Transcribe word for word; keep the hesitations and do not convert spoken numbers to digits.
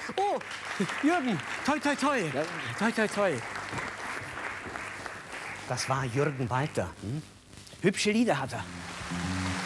Oh, Jürgen, toi, toi, toi. Ja. Toi, toi, toi. Das war Jürgen Walter. Hm? Hübsche Lieder hat er.